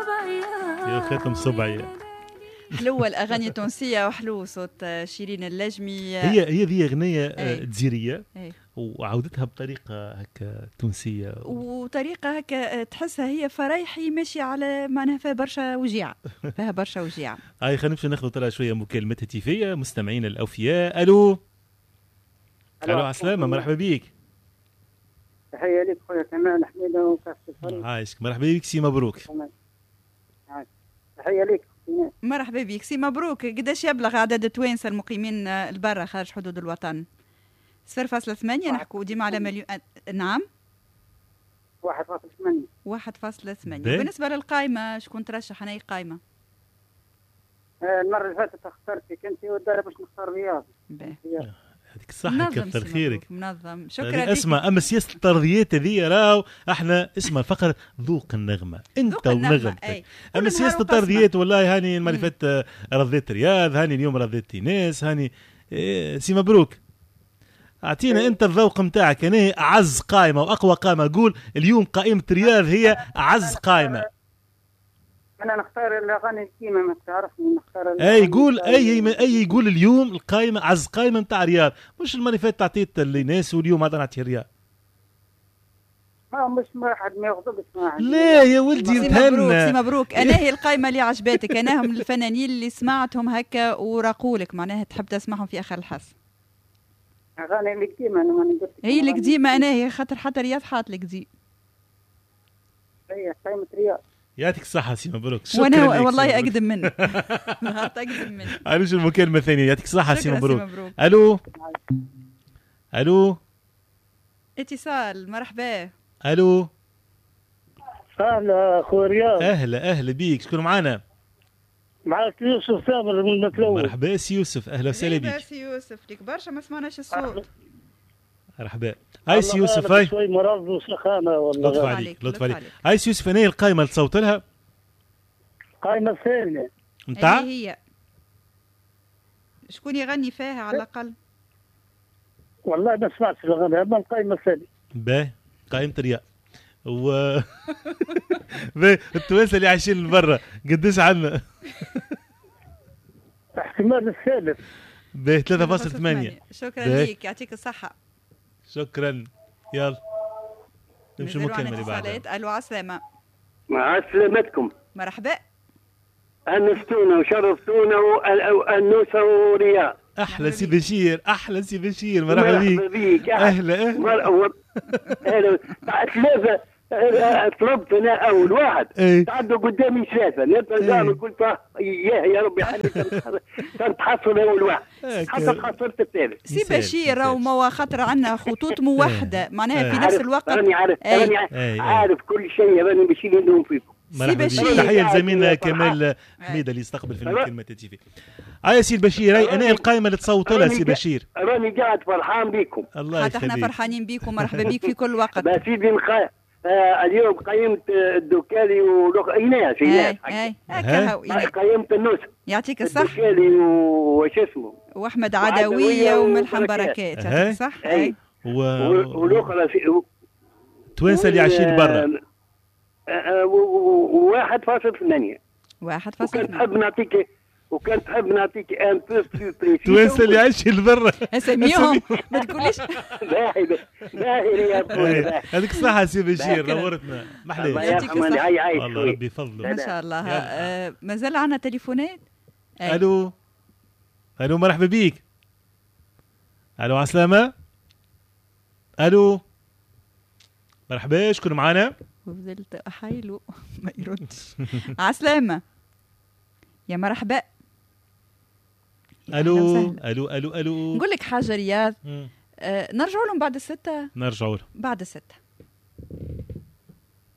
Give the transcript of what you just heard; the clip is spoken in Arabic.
يا خاتم صبعي. حلوة الأغاني التونسية وحلو صوت شيرين اللجمي. هي ذي أغنية جزيرية وعودتها بطريقة هكا تونسية وطريقة هكا تحسها هي فرايحي ماشي على معناها فيها برشا وجيعة. فيها برشا وجيعة. هاي خلينا نمشي ناخذ طلع شوية مكالمات هاتفية. مستمعين الأوفياء. ألو عسلامة، مرحبا بيك. تحية لك خويا كمال حميدة وكاسة الفريق. عايشك، مرحبا بيك سي مبروك. تحية لك. مرحبا بك سي مبروك. قداش يبلغ عدد التوانسة المقيمين البرة خارج حدود الوطن؟ 0.8 نحكوا ديما على مليون. نعم 1.8. 1.8. وبالنسبة للقائمة شكون ترشح؟ أنا قائمة المرة اللي فاتت اخترتك أنت والدار باش نختار رياض. هذيك الصحة كثر خيرك. منظم شكرا لك. اسمع، أما سياسة الترضيات هذه راهو احنا اسمها الفقر ذوق النغمة انت ونغمتك. اما سياسة الترضيات والله هاني المرة اللي فاتت رضيت رياض، هاني اليوم رضيت ناس، هاني سي مبروك اعطينا انت الذوق نتاعك. انا اعز قائمة واقوى قائمة، قول اليوم قائمة رياض هي اعز قائمة. انا نختار الاغاني القيمه، ما تعرفني نختار اي قول اي يقول اليوم القائمه عز قائمه نتاع رياض، مش المره اللي فاتت عطيت لناس واليوم هذا نعطي رياض. مش واحد ما يغضبش واحد. لا يا ولدي نتهنى. سي مبروك انا هي القائمه اللي عجبتك، انا هم الفنانين اللي سمعتهم هكا وراقولك معناها تحب تسمعهم في اخر الحس. اغاني القديمه انا ما قلت هي القديمه، انا هي خاطر حتى رياض حاط القديم. هي قائمه رياض. يعطيك الصحة سي مبروك. شكرا وانا لك والله اقدم منك. اقدم منك. عرفش المكالمة الثانية. يعطيك الصحة سي مبروك. الو اتصال. مرحبا. الو اهلا اخو رياض. اهلا بيك. شكون معانا؟ معك يوسف ثامر من المتلوث. مرحبا سي يوسف، اهلا وسهلا بيك. سي يوسف ليك برشا ما سمعناش الصوت. مرحبا. هاي سي يوسف. هاي شوي مرض وسخانه والله. لطف عليك. هاي سي يوسف، انا القائمه اللي تصوت لها القائمه الثانيه نتاع هي شكون يغني فيها على الاقل؟ والله ما سمعتش الاغاني، اما القائمه الثانيه. باهي قائمه رياض التوانسه اللي عايشين برا قديش عندنا؟ احتمال الثالث. باهي 3.8. شكرا ليك، يعطيك الصحه. شكرا. يلا نمشي المكالمة اللي بعدها. الو عسلامة. مع سلامتكم. مرحبا. أنستونا وشرفتونا وأنوسة ورياض. أحلى سي بشير، أحلى سي بشير. مرحبا بيك. أهلا. ثلاثة طلبت أنا أول واحد تعدوا قدامي ثلاثة نتظاهر قلت يا ربي تحصل أول واحد حتى خسرت الثالث. سي بشير راهو خاطر عندنا خطوط موحدة معناها في نفس الوقت. راني عارف كل شيء، راني بشيل عندهم فيكم. مرحبا بك. تحية لزميلنا كمال حميدة اللي يستقبل في المكالمة التلفزيونية. يا سي بشير، أنا القائمة اللي تصوت لها سي بشير. راني قاعد فرحان بكم. الله يخليك. احنا فرحانين بيكم، مرحبا بيك في كل وقت. بس سيدي اليوم قيمت الدكالي إيناس قيمت النوس. يعطيك الصح. الدكالي وش اسمه واحمد عدوية وملحم بركات. يعطيك الصح. والاخرى توانسة اللي عايشين برا 1.8. وكان تحب نعطيك ان بو بلو بريسي. توانسة اللي عايشين برا اسميهم ما تقوليش. باهي يا خويا. هذيك الصحة سي بشير نورتنا. محلاه. يعطيك الصحة. والله ربي يفضلك. ما شاء الله. مازال عندنا تليفونات. الو مرحبا بيك. الو عسلامة. الو مرحبا. شكون معانا؟ وفضلت احايله ما يردش. عسلامة يا مرحبا. الو نقول لك حاجة رياض. نرجعوا لهم بعد 6. نرجعوا لهم بعد 6.